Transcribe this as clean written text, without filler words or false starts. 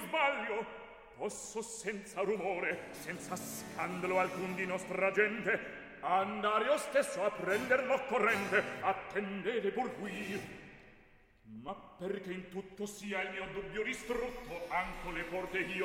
sbaglio, posso senza rumore, senza scandalo alcun di nostra gente, andare io stesso a prender l'occorrente. Attendete pur qui. Ma perché in tutto sia il mio dubbio distrutto, anco le porte io